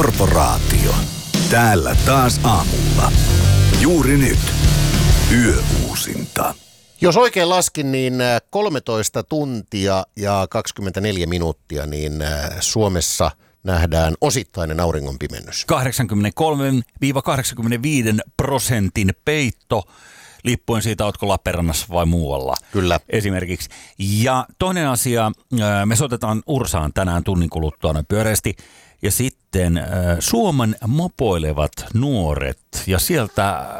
Korporaatio. Täällä taas aamulla. Juuri nyt. Yöuusinta. Jos oikein laskin, niin 13 tuntia ja 24 minuuttia, niin Suomessa nähdään osittainen auringonpimennys. 83-85% peitto, liippuen siitä, ootko Lappeenrannassa vai muualla. Kyllä. Esimerkiksi. Ja toinen asia, me soitetaan Ursaan tänään tunnin kuluttua noin pyöreästi. Ja sitten Suomen mopoilevat nuoret ja sieltä